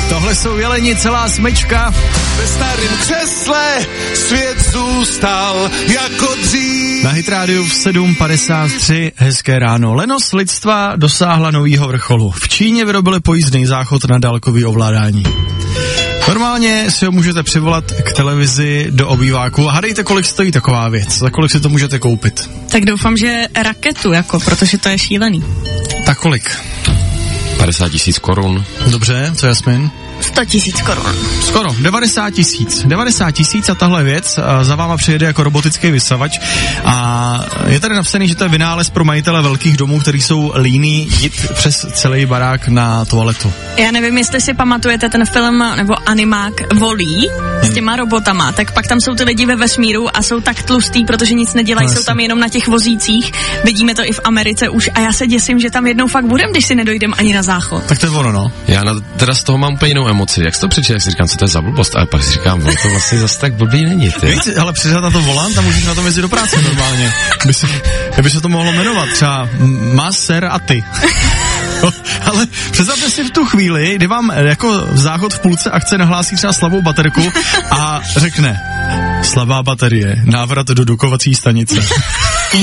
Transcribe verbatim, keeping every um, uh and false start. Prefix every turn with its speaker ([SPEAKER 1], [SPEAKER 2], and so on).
[SPEAKER 1] Tohle jsou Jeleni, celá smyčka.
[SPEAKER 2] Ve starém křesle svět zůstal jako dřív.
[SPEAKER 1] Na Hit Radio v sedm padesát tři, hezké ráno. Lenost lidstva dosáhla novýho vrcholu. V Číně vyrobili pojízdný záchod na dálkový ovládání. Normálně si ho můžete přivolat k televizi do obýváku. A hádejte, kolik stojí taková věc. Za kolik si to můžete koupit?
[SPEAKER 3] Tak doufám, že raketu, jako, protože to je šílený.
[SPEAKER 1] Tak kolik?
[SPEAKER 4] padesát tisíc korun.
[SPEAKER 1] Dobře, co Jasmin?
[SPEAKER 3] sto tisíc korun.
[SPEAKER 1] Skoro, devadesát tisíc. devadesát tisíc a tahle věc a za váma přijede jako robotický vysavač a je tady napsaný, že to je vynález pro majitele velkých domů, který jsou líní jít přes celý barák na toaletu.
[SPEAKER 3] Já nevím, jestli si pamatujete ten film nebo animák Volí s těma robotama, tak pak tam jsou ty lidi ve vesmíru a jsou tak tlustý, protože nic nedělají, no, jsou tam jenom na těch vozících. Vidíme to i v Americe už a já se děsím, že tam jednou fakt budem, když si nedojdem ani na záchod.
[SPEAKER 1] Tak to je ono, no.
[SPEAKER 4] Já na, teda z toho mám úplně jinou emoci. Jak jsi to přečel, jak si říkám, co to je za blbost, ale pak si říkám, no to vlastně zase tak blbý není, ty.
[SPEAKER 1] Víc, ale přiřád na to volant a můžeš na tom jezdit do práce normálně. By se, by se to mohlo jmenovat třeba Má, ser a ty. Ale představte si v tu chvíli, kdy vám jako záchod v půlce akce nahlásí třeba slabou baterku a řekne slabá baterie, návrat do dukovací stanice.